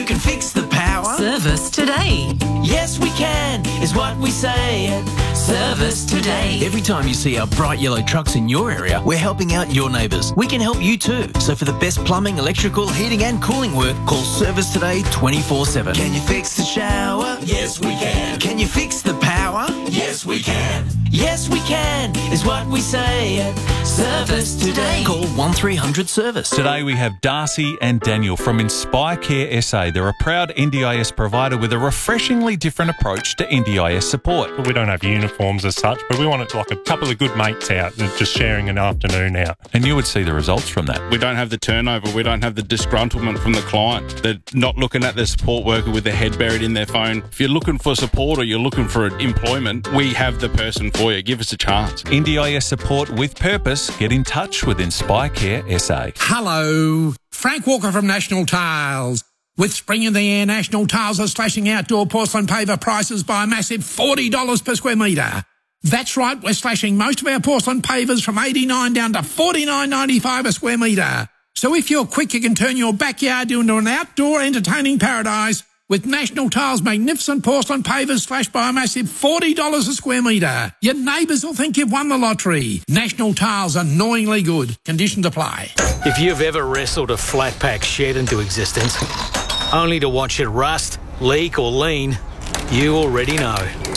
You can fix the power. Service Today. Yes, we can, is what we say at Service Today. Every time you see our bright yellow trucks in your area, we're helping out your neighbours. We can help you too. So for the best plumbing, electrical, heating and cooling work, call Service Today 24/7. Can you fix the shower? Yes, we can. Can you fix the power? Yes, we can. Yes, we can, is what we say at Service Today. Call 1300 Service. Today we have Darcy and Daniel from Inspire Care SA. They're a proud NDIS provider with a refreshingly different approach to NDIS support. We don't have uniforms as such, but we want it like a couple of good mates out, just sharing an afternoon out. And you would see the results from that. We don't have the turnover. We don't have the disgruntlement from the client. They're not looking at the support worker with their head buried in their phone. If you're looking for support or you're looking for employment, we have the person for you. Give us a chance. NDIS support with purpose. Get in touch with Inspire Care SA. Hello, Frank Walker from National Tiles. With spring in the air, National Tiles are slashing outdoor porcelain paver prices by a massive $40 per square metre. That's right, we're slashing most of our porcelain pavers from $89 down to $49.95 a square metre. So if you're quick, you can turn your backyard into an outdoor entertaining paradise with National Tiles' magnificent porcelain pavers slashed by a massive $40 a square metre. Your neighbours will think you've won the lottery. National Tiles, annoyingly good. Conditions apply. If you've ever wrestled a flat pack shed into existence, only to watch it rust, leak or lean, you already know.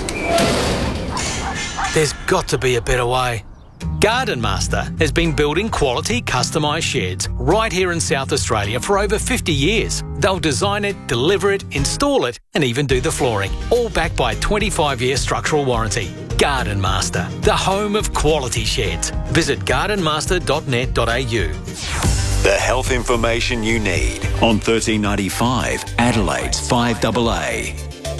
There's got to be a better way. Garden Master has been building quality customised sheds right here in South Australia for over 50 years. They'll design it, deliver it, install it and even do the flooring, all backed by a 25-year structural warranty. Garden Master, the home of quality sheds. Visit gardenmaster.net.au. The health information you need on 1395 Adelaide's 5AA.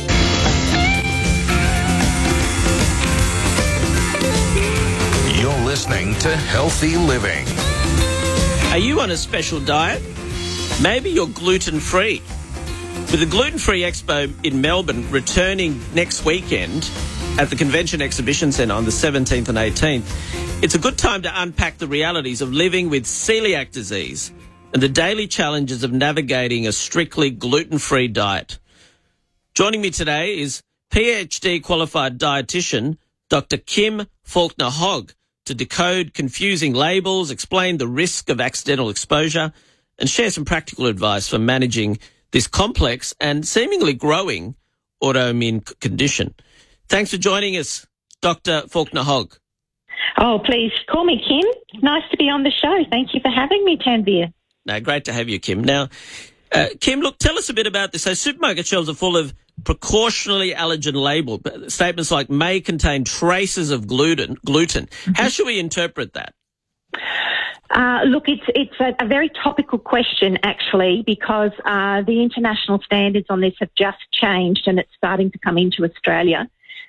You're listening to Healthy Living. Are you on a special diet? Maybe you're gluten-free. With the Gluten-Free Expo in Melbourne returning next weekend at the Convention Exhibition Centre on the 17th and 18th, it's a good time to unpack the realities of living with celiac disease and the daily challenges of navigating a strictly gluten-free diet. Joining me today is PhD qualified dietitian Dr. Kim Faulkner-Hogg to decode confusing labels, explain the risk of accidental exposure, and share some practical advice for managing this complex and seemingly growing autoimmune condition. Thanks for joining us, Dr. Faulkner-Hogg. Oh, please call me Kim. It's nice to be on the show. Thank you for having me, Tanvir. No, great to have you, Kim. Now, Kim, look, tell us a bit about this. So supermarket shelves are full of precautionary allergen label statements like may contain traces of gluten. How should we interpret that? Look, it's a very topical question, actually, because the international standards on this have just changed and it's starting to come into Australia.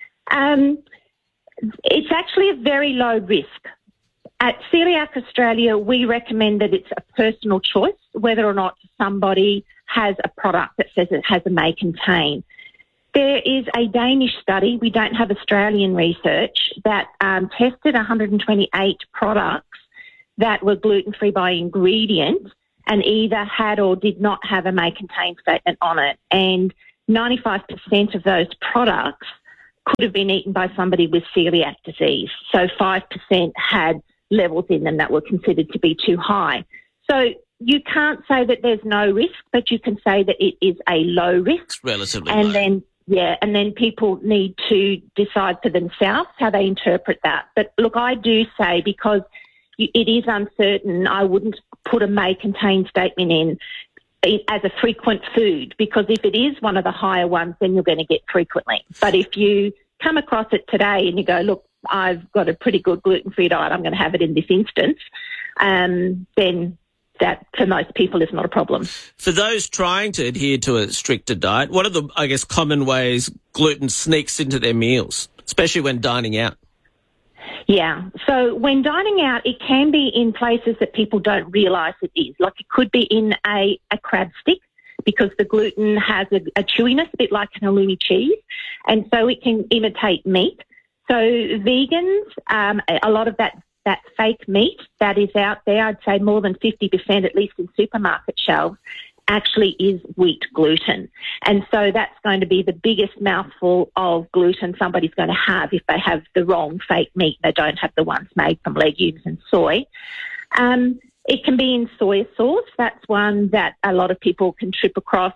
It's actually a very low risk. At Celiac Australia, we recommend that it's a personal choice whether or not somebody has a product that says it has a may contain. There is a Danish study, we don't have Australian research, that tested 128 products that were gluten-free by ingredient and either had or did not have a may contain statement on it. And 95% of those products could have been eaten by somebody with celiac disease. So 5% had levels in them that were considered to be too high. So you can't say that there's no risk, but you can say that it is a low risk. It's relatively and low. Then people need to decide for themselves how they interpret that. But look, I do say because it is uncertain, I wouldn't put a may contain statement in as a frequent food, because if it is one of the higher ones, then you're going to get frequently. But if you come across it today and you go, look, I've got a pretty good gluten-free diet, I'm going to have it in this instance, then that for most people is not a problem. For those trying to adhere to a stricter diet, what are the, common ways gluten sneaks into their meals, especially when dining out? Yeah. So when dining out, it can be in places that people don't realise it is. Like it could be in a crab stick because the gluten has a chewiness, a bit like an halloumi cheese, and so it can imitate meat. So vegans, a lot of that fake meat that is out there, I'd say more than 50%, at least in supermarket shelves, actually is wheat gluten. And so that's going to be the biggest mouthful of gluten somebody's going to have if they have the wrong fake meat. They don't have the ones made from legumes and soy. It can be in soy sauce. That's one that a lot of people can trip across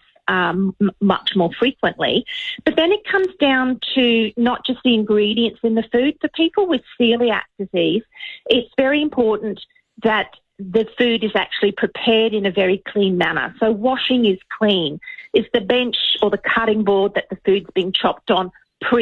much more frequently. But then it comes down to not just the ingredients in the food. For people with celiac disease, it's very important that the food is actually prepared in a very clean manner. So washing is clean. Is the bench or the cutting board that the food's being chopped on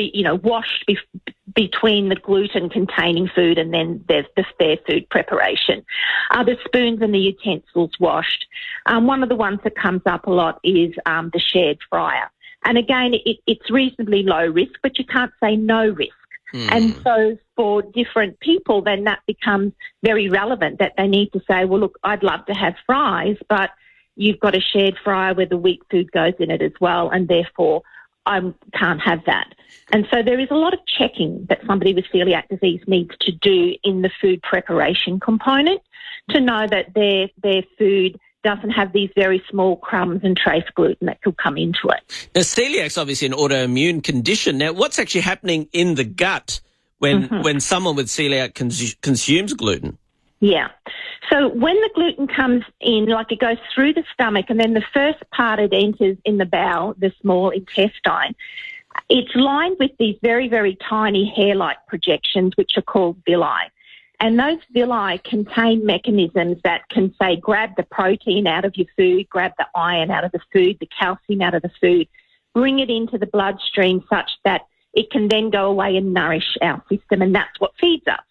washed between the gluten-containing food, and then there's the spare food preparation? Are the spoons and the utensils washed? One of the ones that comes up a lot is the shared fryer. And again, it's reasonably low risk, but you can't say no risk. And so for different people, then that becomes very relevant, that they need to say, well, look, I'd love to have fries, but you've got a shared fryer where the wheat food goes in it as well, and therefore I can't have that. And so there is a lot of checking that somebody with celiac disease needs to do in the food preparation component to know that their food doesn't have these very small crumbs and trace gluten that could come into it. Now, celiac's obviously an autoimmune condition. Now, what's actually happening in the gut when someone with celiac consumes gluten? Yeah. So when the gluten comes in, like it goes through the stomach, and then the first part it enters in the bowel, the small intestine, it's lined with these very, very tiny hair-like projections, which are called villi. And those villi contain mechanisms that can, say, grab the protein out of your food, grab the iron out of the food, the calcium out of the food, bring it into the bloodstream such that it can then go away and nourish our system, and that's what feeds us.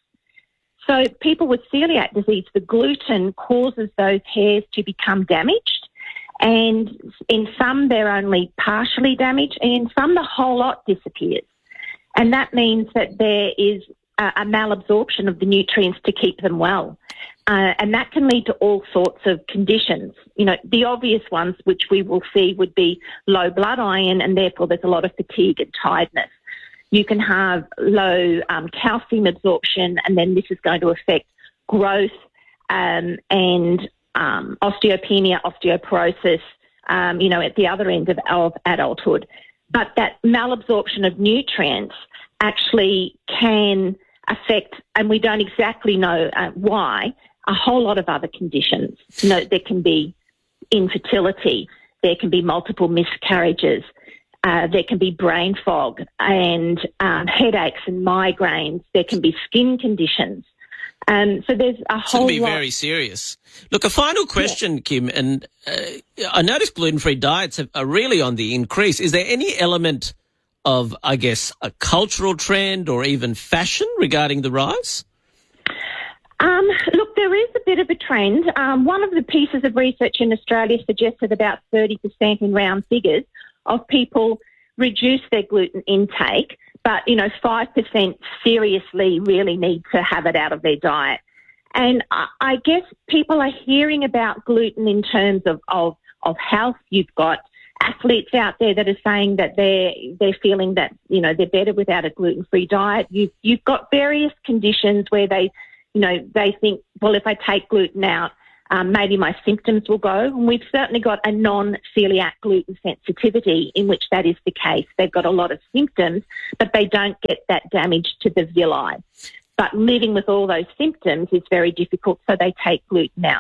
So people with celiac disease, the gluten causes those hairs to become damaged, and in some they're only partially damaged, and in some the whole lot disappears. And that means that there is a malabsorption of the nutrients to keep them well. And that can lead to all sorts of conditions. You know, the obvious ones which we will see would be low blood iron, and therefore there's a lot of fatigue and tiredness. You can have low calcium absorption, and then this is going to affect growth and osteopenia, osteoporosis, at the other end of adulthood. But that malabsorption of nutrients actually can affect, and we don't exactly know why, a whole lot of other conditions. There can be infertility, there can be multiple miscarriages, there can be brain fog and headaches and migraines. There can be skin conditions. So there's a whole lot. It can be very serious. Look, a final question, Kim, and I noticed gluten-free diets are really on the increase. Is there any element of, I guess, a cultural trend or even fashion regarding the rise? Look, there is a bit of a trend. One of the pieces of research in Australia suggested about 30% in round figures of people reduce their gluten intake, but, 5% seriously really need to have it out of their diet. And I guess people are hearing about gluten in terms of health. You've got athletes out there that are saying that they're feeling that, they're better without a gluten-free diet. You've got various conditions where they think, well, if I take gluten out, maybe my symptoms will go. And we've certainly got a non-celiac gluten sensitivity in which that is the case. They've got a lot of symptoms, but they don't get that damage to the villi. But living with all those symptoms is very difficult, so they take gluten out.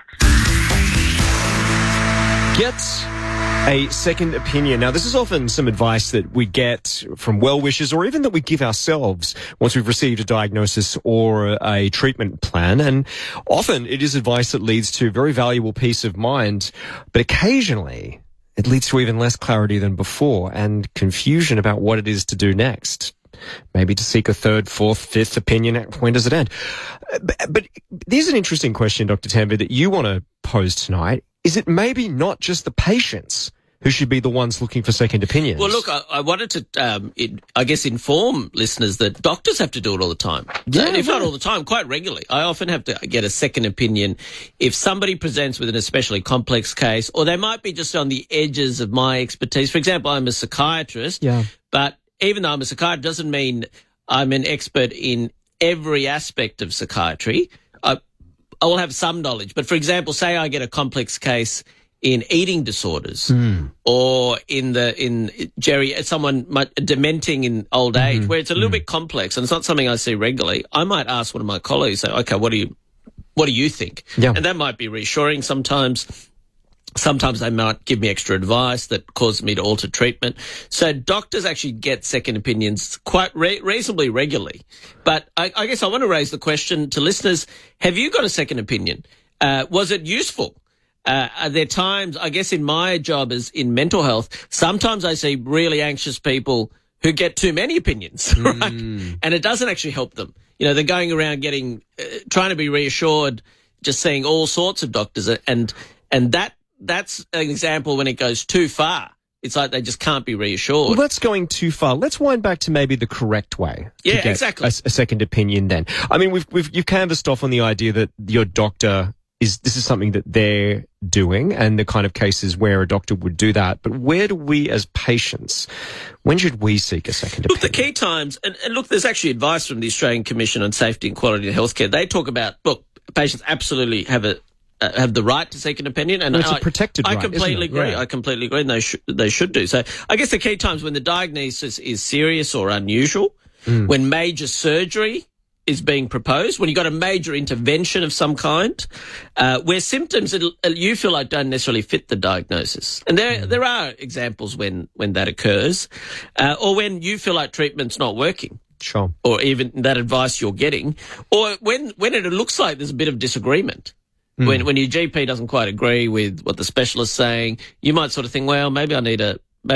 Get a second opinion. Now, this is often some advice that we get from well-wishers, or even that we give ourselves once we've received a diagnosis or a treatment plan. And often it is advice that leads to very valuable peace of mind, but occasionally it leads to even less clarity than before and confusion about what it is to do next. Maybe to seek a third, fourth, fifth opinion. When does it end? But there's an interesting question, Dr. Tamby, that you want to pose tonight. Is it maybe not just the patients who should be the ones looking for second opinions? Well, look, I wanted to, inform listeners that doctors have to do it all the time. Yeah, if not all the time, quite regularly. I often have to get a second opinion if somebody presents with an especially complex case, or they might be just on the edges of my expertise. For example, I'm a psychiatrist, but even though I'm a psychiatrist doesn't mean I'm an expert in every aspect of psychiatry. I will have some knowledge. But, for example, say I get a complex case in eating disorders or in someone dementing in old age, where it's a little bit complex and it's not something I see regularly, I might ask one of my colleagues, say, okay, what do you think? Yeah. And that might be reassuring sometimes. Sometimes they might give me extra advice that causes me to alter treatment. So doctors actually get second opinions quite reasonably regularly. But I guess I want to raise the question to listeners, have you got a second opinion? Was it useful? Are there times, I guess in my job as in mental health, sometimes I see really anxious people who get too many opinions, right? And it doesn't actually help them. You know, they're going around trying to be reassured, just seeing all sorts of doctors, and that's an example when it goes too far. It's like they just can't be reassured. Well, that's going too far. Let's wind back to maybe the correct way. Yeah, to get exactly. A second opinion then. I mean, you've canvassed off on the idea that your doctor this is something that they're doing and the kind of cases where a doctor would do that. But where do we as patients, when should we seek a second opinion? Look, the key times, and look, there's actually advice from the Australian Commission on Safety and Quality in Healthcare. They talk about, look, patients absolutely have the right to seek an opinion, and it's a protected right. I completely agree. Yeah. I completely agree, and they should do so. I guess the key times when the diagnosis is serious or unusual, when major surgery is being proposed, when you've got a major intervention of some kind, where symptoms that you feel like don't necessarily fit the diagnosis. And there are examples when that occurs, or when you feel like treatment's not working. Sure. Or even that advice you're getting, or when it looks like there's a bit of disagreement. When your GP doesn't quite agree with what the specialist's saying, you might sort of think, well, maybe I need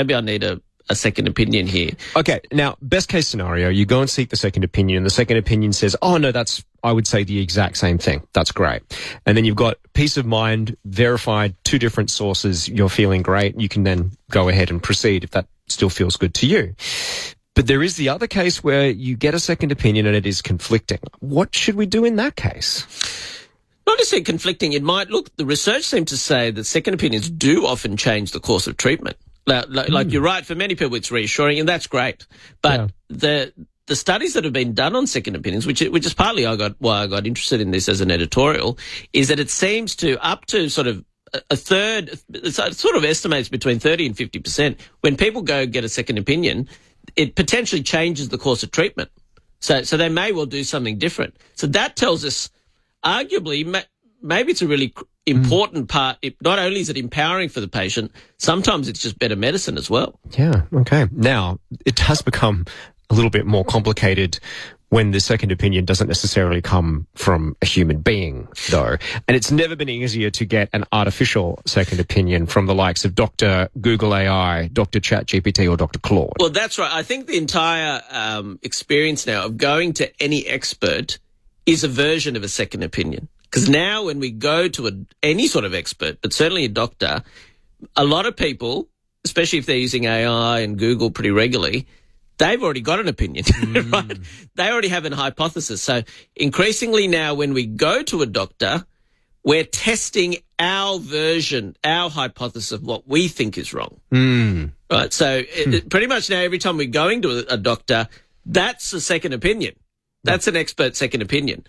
a second opinion here. Okay, now, best case scenario, you go and seek the second opinion, and the second opinion says, oh, no, I would say the exact same thing. That's great. And then you've got peace of mind, verified, 2 different sources, you're feeling great, you can then go ahead and proceed if that still feels good to you. But there is the other case where you get a second opinion and it is conflicting. What should we do in that case? Not necessarily conflicting. It might look, the research seems to say that second opinions do often change the course of treatment. Like you're right, for many people it's reassuring, and that's great. But the studies that have been done on second opinions, which is partly why I got interested in this as an editorial, is that it seems to up to sort of a third, it sort of estimates between 30 and 50%. When people go get a second opinion, it potentially changes the course of treatment. So they may well do something different. So that tells us, arguably, maybe it's a really important part. Not only is it empowering for the patient, sometimes it's just better medicine as well. Yeah, okay. Now, it does become a little bit more complicated when the second opinion doesn't necessarily come from a human being, though. And it's never been easier to get an artificial second opinion from the likes of Dr. Google AI, Dr. ChatGPT, or Dr. Claude. Well, that's right. I think the entire experience now of going to any expert is a version of a second opinion. Because now when we go to any sort of expert, but certainly a doctor, a lot of people, especially if they're using AI and Google pretty regularly, they've already got an opinion, right? They already have an hypothesis. So increasingly now when we go to a doctor, we're testing our version, our hypothesis of what we think is wrong. Right? So pretty much now every time we're going to a doctor, that's a second opinion. That's an expert second opinion.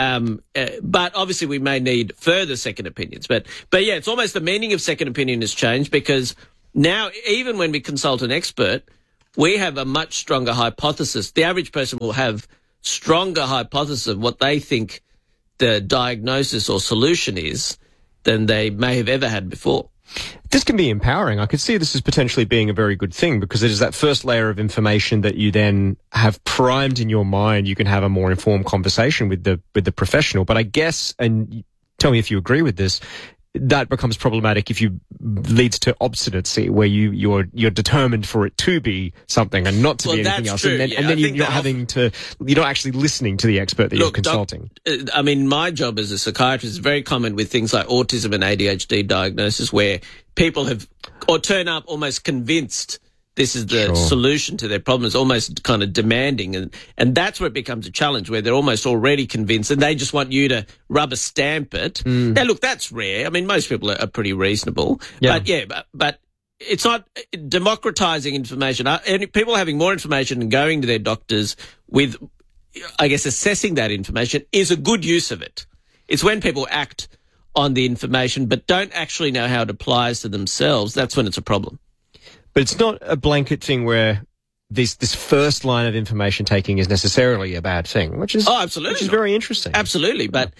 But obviously we may need further second opinions. But yeah, it's almost the meaning of second opinion has changed, because now even when we consult an expert, we have a much stronger hypothesis. The average person will have stronger hypothesis of what they think the diagnosis or solution is than they may have ever had before. This can be empowering. I could see this as potentially being a very good thing, because it is that first layer of information that you then have primed in your mind. You can have a more informed conversation with the professional. But I guess, and tell me if you agree with this, that becomes problematic if you leads to obstinacy, where you're determined for it to be something and not to be anything else. True, and then you're not actually listening to the expert that you're consulting. I mean, my job as a psychiatrist is very common with things like autism and ADHD diagnosis, where people turn up almost convinced this is the solution to their problems, almost kind of demanding. And that's where it becomes a challenge, where they're almost already convinced and they just want you to rubber stamp it. Now, look, that's rare. I mean, most people are pretty reasonable. Yeah. But it's not democratizing information. People having more information and going to their doctors with, I guess, assessing that information is a good use of it. It's when people act on the information but don't actually know how it applies to themselves, that's when it's a problem. But it's not a blanket thing where this first line of information taking is necessarily a bad thing, which is absolutely, which is very interesting. Absolutely, but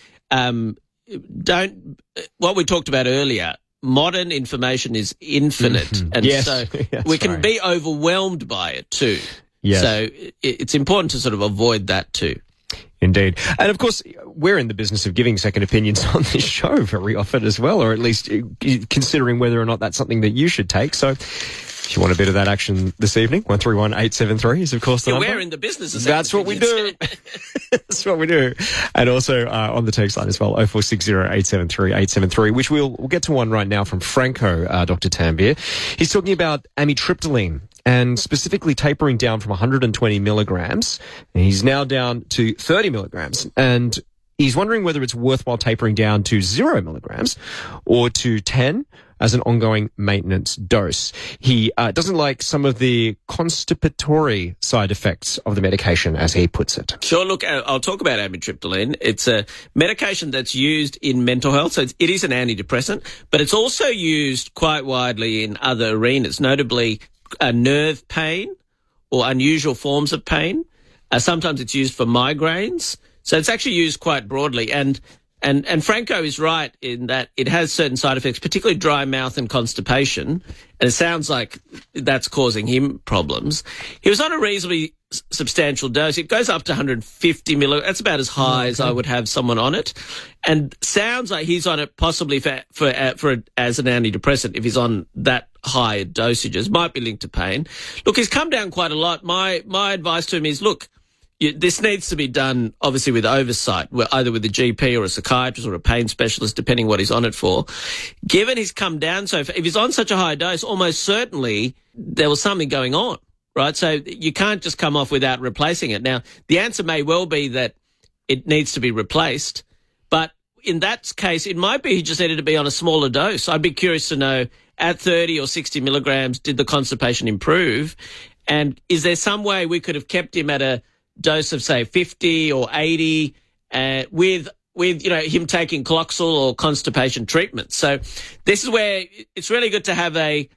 what we talked about earlier, modern information is infinite, and so we can be overwhelmed by it too. Yes. So it's important to sort of avoid that too. Indeed. And of course, we're in the business of giving second opinions on this show very often as well, or at least considering whether or not that's something that you should take. So if you want a bit of that action this evening, 131873 is of course the number. We're in the business of That's what we do. That's what we do. And also on the text line as well, 0460 873 873, which we'll get to one right now from Franco, Dr. Tambir. He's talking about amitriptyline and specifically tapering down from 120 milligrams. And he's now down to 30 milligrams. And he's wondering whether it's worthwhile tapering down to 0 milligrams or to 10 as an ongoing maintenance dose. He doesn't like some of the constipatory side effects of the medication, as he puts it. Sure, look, I'll talk about amitriptyline. It's a medication that's used in mental health, so it is an antidepressant, but it's also used quite widely in other arenas, notably nerve pain or unusual forms of pain. Sometimes it's used for migraines, so it's actually used quite broadly. And Franco is right in that it has certain side effects, particularly dry mouth and constipation, and it sounds like that's causing him problems. He was on a reasonably substantial dose. It goes up to 150 milligrams. That's about as high as I would have someone on it, and sounds like he's on it possibly for as an antidepressant. If he's on that high dosages, might be linked to pain. Look, he's come down quite a lot. My advice to him is, look, this needs to be done, obviously, with oversight, either with a GP or a psychiatrist or a pain specialist, depending what he's on it for. Given he's come down so far, if he's on such a high dose, almost certainly there was something going on, right? So you can't just come off without replacing it. Now, the answer may well be that it needs to be replaced, but in that case, it might be he just needed to be on a smaller dose. I'd be curious to know, at 30 or 60 milligrams, did the constipation improve? And is there some way we could have kept him at a dose of, say, 50 or 80 with him taking Cloxil or constipation treatment? So this is where it's really good to have a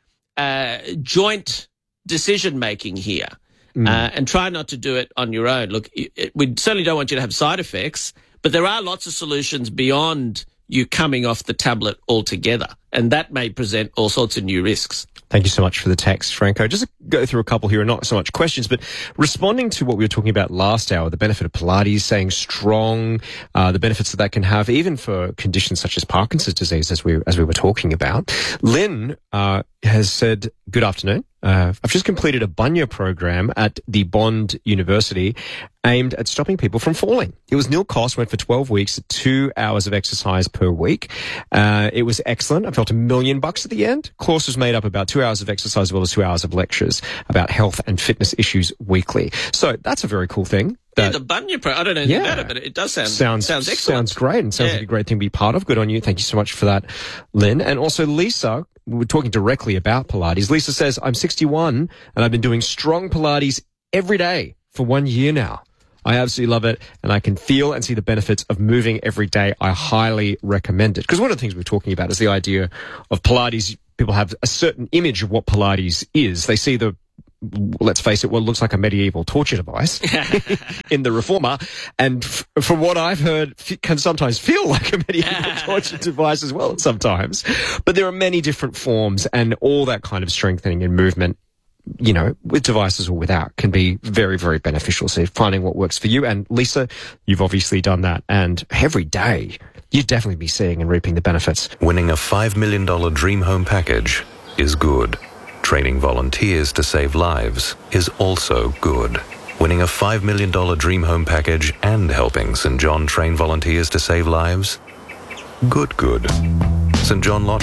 joint decision-making here and try not to do it on your own. Look, we certainly don't want you to have side effects, but there are lots of solutions beyond you coming off the tablet altogether, and that may present all sorts of new risks. Thank you so much for the text, Franco. Just to go through a couple here, not so much questions, but responding to what we were talking about last hour, the benefit of Pilates, saying strong, the benefits that can have even for conditions such as Parkinson's disease, as we were talking about. Lynn has said, good afternoon. I've just completed a Bunya program at the Bond University aimed at stopping people from falling. It was nil cost, went for 12 weeks, 2 hours of exercise per week. It was excellent. I felt $1 million at the end. Course was made up about 2 hours of exercise as well as 2 hours of lectures about health and fitness issues weekly. So that's a very cool thing. The Bunya program, I don't know anything about it, but it does sounds excellent. Sounds great, and sounds like a great thing to be part of. Good on you. Thank you so much for that, Lynn. And also Lisa, we're talking directly about Pilates. Lisa says, I'm 61 and I've been doing strong Pilates every day for 1 year now. I absolutely love it, and I can feel and see the benefits of moving every day. I highly recommend it. Because one of the things we're talking about is the idea of Pilates. People have a certain image of what Pilates is. They see let's face it, what looks like a medieval torture device in the Reformer. And from what I've heard, can sometimes feel like a medieval torture device as well sometimes. But there are many different forms, and all that kind of strengthening and movement, with devices or without, can be very, very beneficial. So finding what works for you. And Lisa, you've obviously done that. And every day, you'd definitely be seeing and reaping the benefits. Winning a $5 million dream home package is good. Training volunteers to save lives is also good. Winning a $5 million dream home package and helping St. John train volunteers to save lives? Good. St. John Lottery.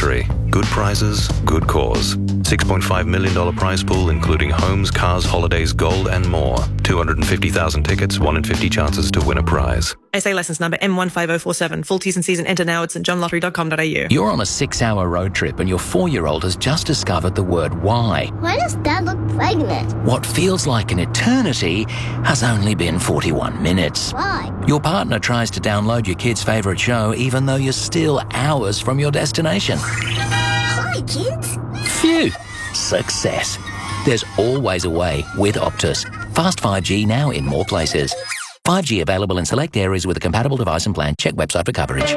Good prizes, good cause. $6.5 million prize pool, including homes, cars, holidays, gold, and more. 250,000 tickets, 1 in 50 chances to win a prize. SA licence number M15047. Full T's and C's and enter now at stjohnlottery.com.au. You're on a 6-hour road trip and your 4-year-old has just discovered the word why. Why does Dad look pregnant? What feels like an eternity has only been 41 minutes. Why? Your partner tries to download your kid's favourite show even though you're still hours from your destination. Hi, kids. Phew. Success. There's always a way with Optus. Fast 5G now in more places. 5G available in select areas with a compatible device and plan. Check website for coverage.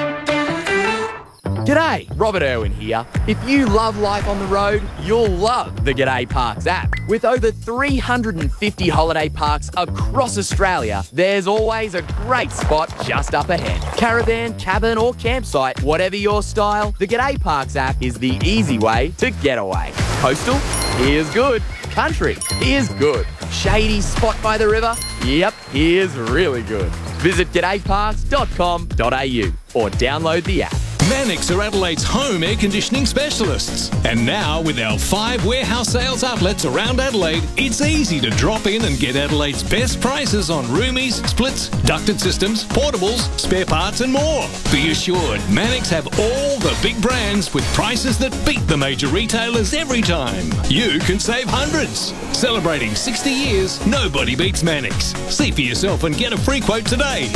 G'day, Robert Irwin here. If you love life on the road, you'll love the G'day Parks app. With over 350 holiday parks across Australia, there's always a great spot just up ahead. Caravan, cabin or campsite, whatever your style, the G'day Parks app is the easy way to get away. Coastal? Here's good. Country? Here's good. Shady spot by the river? Yep, here's really good. Visit g'dayparks.com.au or download the app. Mannix are Adelaide's home air conditioning specialists. And now, with our 5 warehouse sales outlets around Adelaide, it's easy to drop in and get Adelaide's best prices on roomies, splits, ducted systems, portables, spare parts and more. Be assured, Mannix have all the big brands with prices that beat the major retailers every time. You can save hundreds. Celebrating 60 years, nobody beats Mannix. See for yourself and get a free quote today.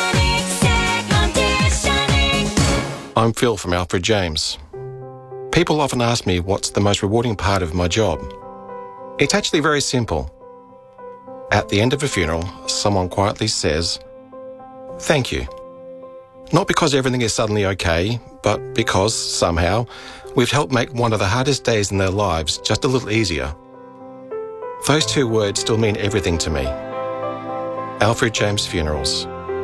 I'm Phil from Alfred James. People often ask me what's the most rewarding part of my job. It's actually very simple. At the end of a funeral, someone quietly says, "Thank you." Not because everything is suddenly okay, but because, somehow, we've helped make one of the hardest days in their lives just a little easier. Those 2 words still mean everything to me. Alfred James Funerals,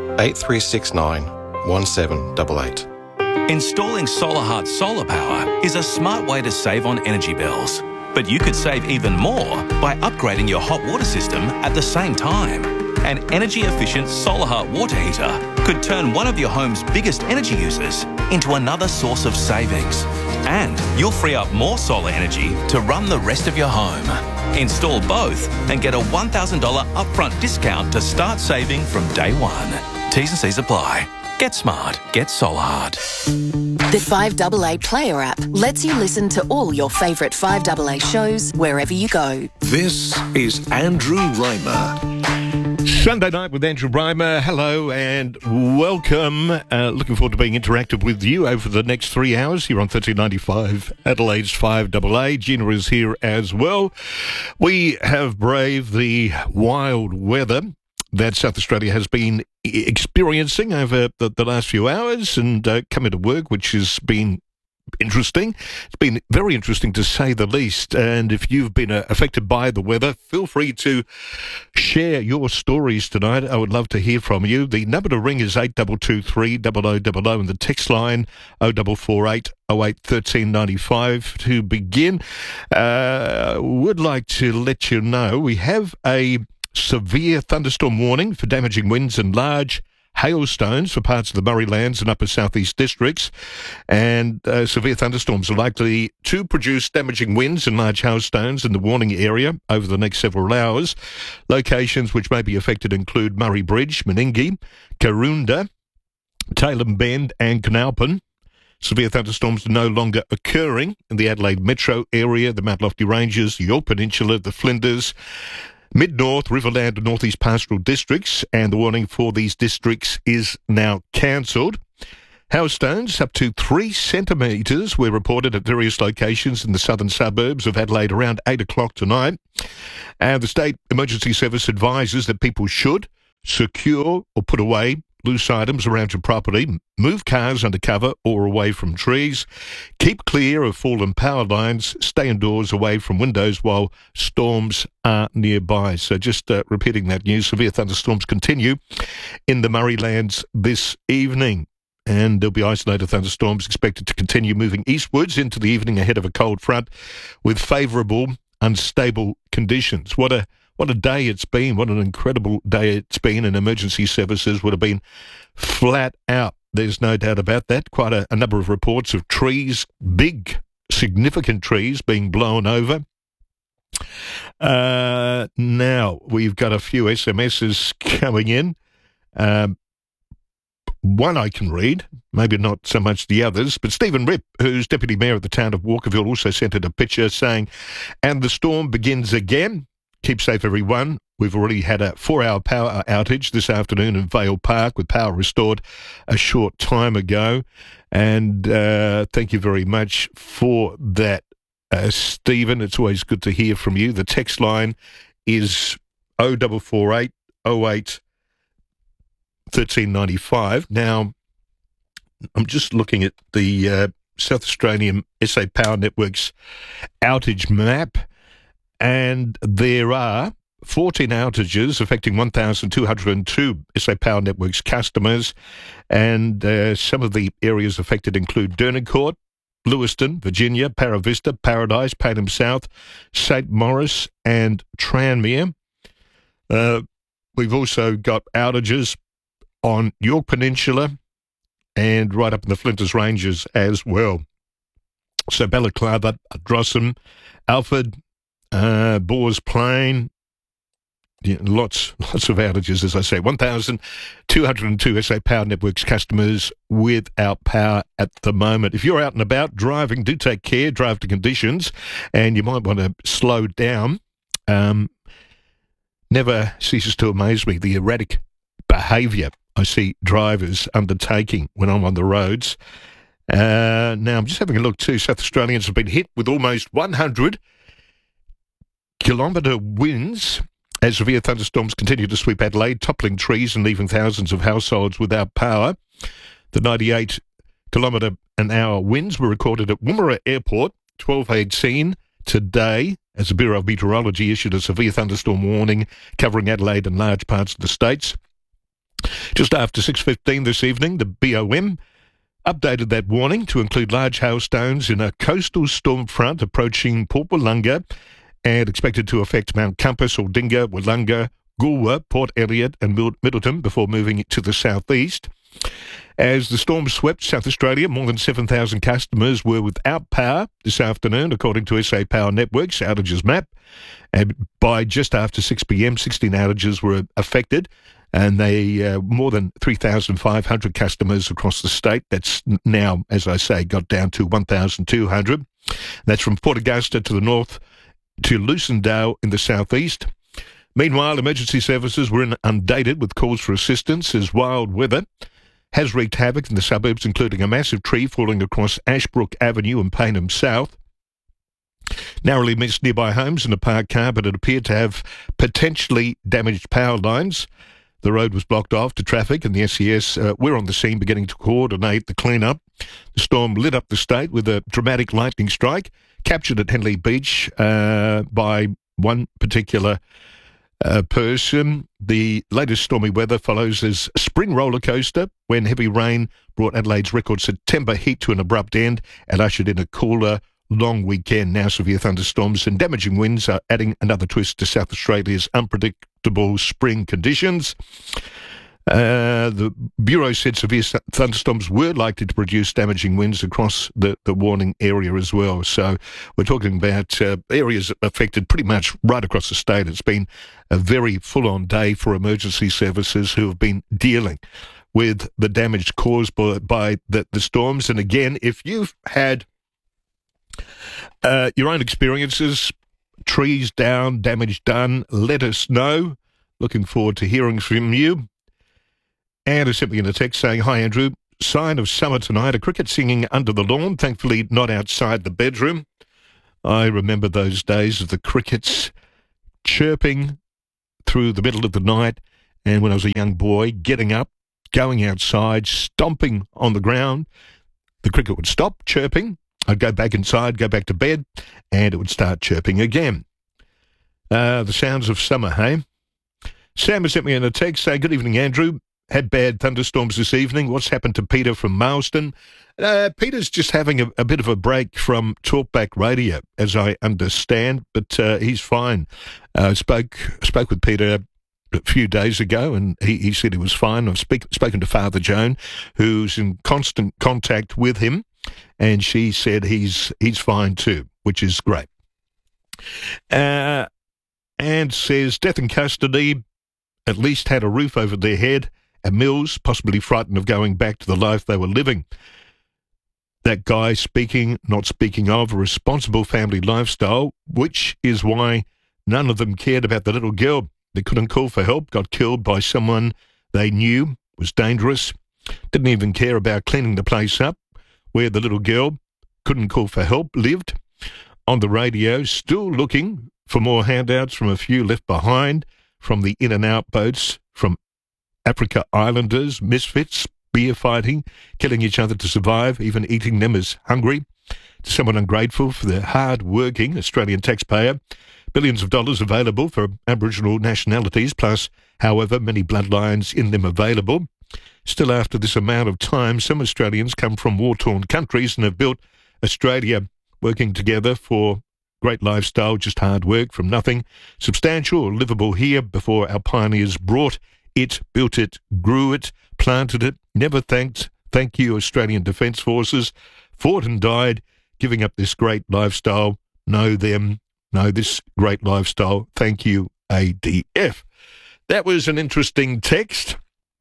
8369 1788. Installing SolarHeart solar power is a smart way to save on energy bills. But you could save even more by upgrading your hot water system at the same time. An energy-efficient SolarHeart water heater could turn one of your home's biggest energy users into another source of savings. And you'll free up more solar energy to run the rest of your home. Install both and get a $1,000 upfront discount to start saving from day one. T's and C's apply. Get smart. Get SolarHeart. The 5AA Player app lets you listen to all your favourite 5AA shows wherever you go. This is Andrew Reimer. Sunday night with Andrew Reimer. Hello and welcome. Looking forward to being interactive with you over the next 3 hours here on 1395 Adelaide's 5AA. Gina is here as well. We have braved the wild weather that South Australia has been experiencing over the last few hours and coming to work, which has been interesting. It's been very interesting to say the least. And if you've been affected by the weather, feel free to share your stories tonight. I would love to hear from you. The number to ring is 8223 0000 and the text line 0448 08 1395 to begin. Would like to let you know we have a severe thunderstorm warning for damaging winds and large hailstones for parts of the Murray Lands and upper southeast districts. And severe thunderstorms are likely to produce damaging winds and large hailstones in the warning area over the next several hours. Locations which may be affected include Murray Bridge, Meningie, Karoonda, Tailem Bend and Canalpin. Severe thunderstorms are no longer occurring in the Adelaide Metro area, the Mount Lofty Ranges, the Yorke Peninsula, the Flinders, Mid-North, Riverland and Northeast Pastoral Districts, and the warning for these districts is now cancelled. Hailstones up to 3 centimetres were reported at various locations in the southern suburbs of Adelaide around 8 o'clock tonight. And the State Emergency Service advises that people should secure or put away loose items around your property, move cars under cover or away from trees, keep clear of fallen power lines, stay indoors away from windows while storms are nearby. So just repeating that news, severe thunderstorms continue in the Murray Lands this evening. And there'll be isolated thunderstorms expected to continue moving eastwards into the evening ahead of a cold front with favourable, unstable conditions. What a day it's been. What an incredible day it's been. And emergency services would have been flat out There's no doubt about that. Quite a number of reports of trees, big, significant trees being blown over. Now, we've got a few SMSs coming in. One I can read, maybe not so much the others, but Stephen Ripp, who's Deputy Mayor of the town of Walkerville, also sent in a picture saying, "And the storm begins again. Keep safe, everyone. We've already had a 4-hour power outage this afternoon in Vale Park with power restored a short time ago." And thank you very much for that, Stephen. It's always good to hear from you. The text line is 0448 08 1395. Now, I'm just looking at the South Australian SA Power Network's outage map, and there are 14 outages affecting 1,202 SA Power Network's customers, and some of the areas affected include Dernacourt, Lewiston, Virginia, Para Vista, Paradise, Payneham South, St. Maurice, and Tranmere. We've also got outages on York Peninsula and right up in the Flinders Ranges as well. So Balaclava, Drossum, Alfred, Boars Plain, lots of outages, as I say. 1,202 SA Power Networks customers without power at the moment. If you're out and about driving, do take care, drive to conditions, and you might want to slow down. Never ceases to amaze me, the erratic behaviour I see drivers undertaking when I'm on the roads. Now, I'm just having a look too. South Australians have been hit with almost 100-kilometre winds as severe thunderstorms continue to sweep Adelaide, toppling trees and leaving thousands of households without power. The 98-kilometre-an-hour winds were recorded at Woomera Airport, 12:18 today, as the Bureau of Meteorology issued a severe thunderstorm warning covering Adelaide and large parts of the states. Just after 6:15 this evening, the BOM updated that warning to include large hailstones in a coastal storm front approaching Port Wollonga and expected to affect Mount Compass, Aldinga, Wollonga, Goolwa, Port Elliot and Middleton before moving to the southeast. As the storm swept South Australia, more than 7,000 customers were without power this afternoon, according to SA Power Network's outages map. And by just after 6 p.m, 16 outages were affected, and they more than 3,500 customers across the state. That's now, as I say, got down to 1,200. That's from Port Augusta to the north to Lucindale in the southeast. Meanwhile, emergency services were inundated with calls for assistance as wild weather has wreaked havoc in the suburbs, including a massive tree falling across Ashbrook Avenue and Payneham South. Narrowly missed nearby homes in a parked car, but it appeared to have potentially damaged power lines. The road was blocked off to traffic, and the SES were on the scene beginning to coordinate the clean-up. The storm lit up the state with a dramatic lightning strike, captured at Henley Beach by one particular person. The latest stormy weather follows as spring roller coaster when heavy rain brought Adelaide's record September heat to an abrupt end and ushered in a cooler, long weekend. Now severe thunderstorms and damaging winds are adding another twist to South Australia's unpredictable spring conditions. The Bureau said severe thunderstorms were likely to produce damaging winds across the warning area as well. So we're talking about areas affected pretty much right across the state. It's been a very full-on day for emergency services who have been dealing with the damage caused by the storms. And again, if you've had your own experiences, trees down, damage done, let us know. Looking forward to hearing from you. And I sent me in a text saying, "Hi Andrew, sign of summer tonight, a cricket singing under the lawn, thankfully not outside the bedroom." I remember those days of the crickets chirping through the middle of the night, and when I was a young boy, getting up, going outside, stomping on the ground. The cricket would stop chirping. I'd go back inside, go back to bed, and it would start chirping again. The sounds of summer, hey? Sam has sent me in a text saying, "Good evening, Andrew. Had bad thunderstorms this evening. What's happened to Peter from Marsden?" Peter's just having a bit of a break from Talkback Radio, as I understand, but he's fine. Spoke with Peter a few days ago, and he said he was fine. I've spoken to Father Joan, who's in constant contact with him, and she said he's fine too, which is great. And says death in custody, at least had a roof over their head, at Mills, possibly frightened of going back to the life they were living. That guy not speaking of a responsible family lifestyle, which is why none of them cared about the little girl. They couldn't call for help, got killed by someone they knew was dangerous, didn't even care about cleaning the place up where the little girl, couldn't call for help, lived. On the radio, still looking for more handouts from a few left behind, from the in-and-out boats, from Africa Islanders, misfits, beer fighting, killing each other to survive, even eating them as hungry. To someone ungrateful for the hard-working Australian taxpayer, billions of dollars available for Aboriginal nationalities, plus however many bloodlines in them available. Still, after this amount of time, some Australians come from war-torn countries and have built Australia, working together for great lifestyle, just hard work from nothing, substantial or livable here before our pioneers brought it, built it, grew it, planted it, never thank you Australian Defence Forces, fought and died, giving up this great lifestyle. Know them, know this great lifestyle. Thank you, ADF. That was an interesting text.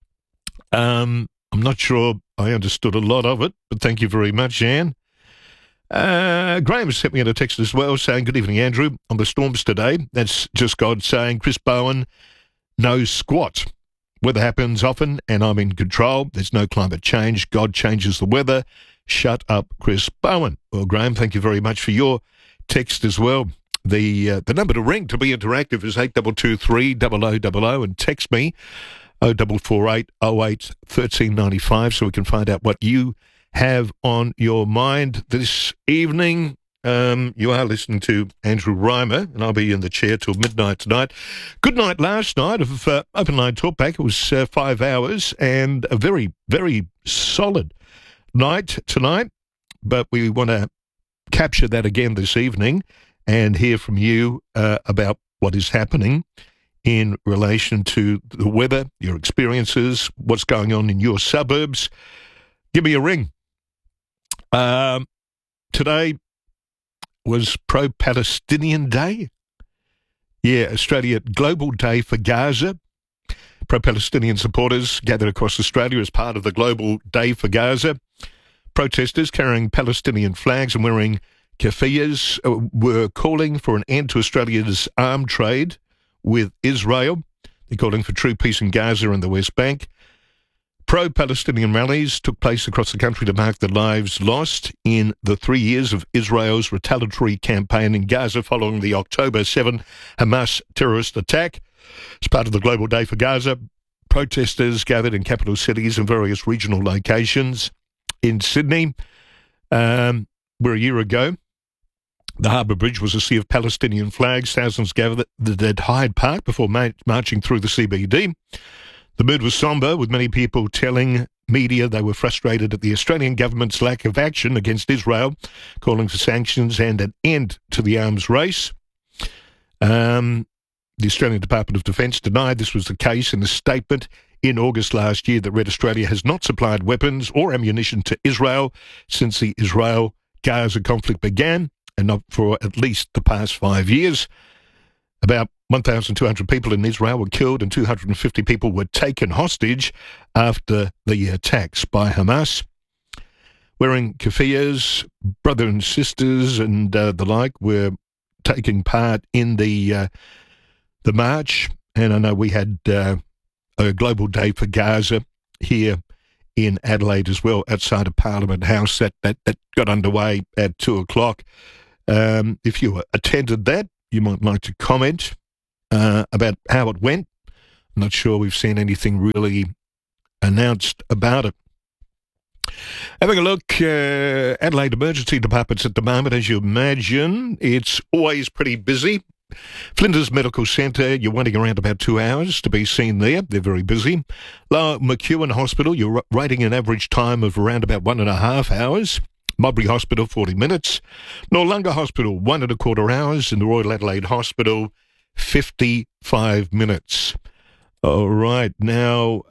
I'm not sure I understood a lot of it, but thank you very much, Anne. Graham sent me a text as well saying, good evening, Andrew. On the storms today, that's just God saying, Chris Bowen knows squat. Weather happens often and I'm in control. There's no climate change. God changes the weather. Shut up, Chris Bowen. Well, Graham, thank you very much for your text as well. The number to ring to be interactive is 8223 0000 and text me 0448 08 1395 so we can find out what you have on your mind this evening. You are listening to Andrew Reimer, and I'll be in the chair till midnight tonight. Good night last night of Open Line Talkback. It was 5 hours and a very, very solid night tonight, but we want to capture that again this evening and hear from you about what is happening in relation to the weather, your experiences, what's going on in your suburbs. Give me a ring. Today was Pro-Palestinian Day. Yeah, Australia Global Day for Gaza. Pro-Palestinian supporters gathered across Australia as part of the Global Day for Gaza. Protesters carrying Palestinian flags and wearing keffiyehs were calling for an end to Australia's arms trade with Israel. They're calling for true peace in Gaza and the West Bank. Pro-Palestinian rallies took place across the country to mark the lives lost in the 3 years of Israel's retaliatory campaign in Gaza following the October 7 Hamas terrorist attack. As part of the Global Day for Gaza, protesters gathered in capital cities and various regional locations. In Sydney, where a year ago, the Harbour Bridge was a sea of Palestinian flags. Thousands gathered at Hyde Park before marching through the CBD. The mood was sombre, with many people telling media they were frustrated at the Australian government's lack of action against Israel, calling for sanctions and an end to the arms race. The Australian Department of Defence denied this was the case in a statement in August last year that read Australia has not supplied weapons or ammunition to Israel since the Israel-Gaza conflict began, and not for at least the past 5 years. About 1,200 people in Israel were killed and 250 people were taken hostage after the attacks by Hamas. Wearing keffiyehs, brothers and sisters and the like were taking part in the march. And I know we had a Global Day for Gaza here in Adelaide as well, outside of Parliament House. That got underway at 2 o'clock. If you attended that, you might like to comment about how it went. I'm not sure we've seen anything really announced about it. Having a look, Adelaide Emergency Departments at the moment, as you imagine, it's always pretty busy. Flinders Medical Centre, you're waiting around about 2 hours to be seen there. They're very busy. Lower McEwen Hospital, you're rating an average time of around about 1.5 hours. Modbury Hospital, 40 minutes. Noarlunga Hospital, 1.25 hours. And the Royal Adelaide Hospital, 55 minutes. All right. Now,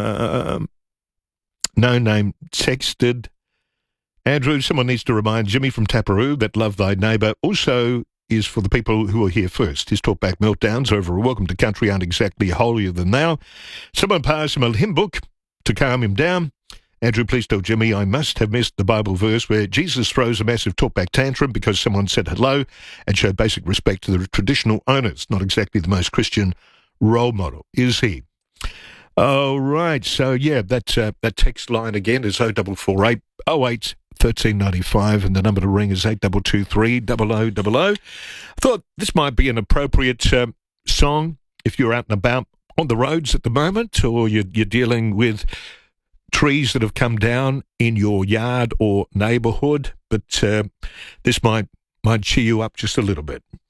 no name texted. Andrew, someone needs to remind Jimmy from Taparoo that Love Thy Neighbour also is for the people who are here first. His talkback meltdowns over a Welcome to Country aren't exactly holier than thou. Someone pass him a hymn book to calm him down. Andrew, please tell Jimmy I must have missed the Bible verse where Jesus throws a massive talkback tantrum because someone said hello and showed basic respect to the traditional owners. Not exactly the most Christian role model, is he? All right. So, yeah, that text line again is 0448 08 1395, and the number to ring is 8223 0000. I thought this might be an appropriate song if you're out and about on the roads at the moment, or you're dealing with trees that have come down in your yard or neighbourhood, but this might cheer you up just a little bit.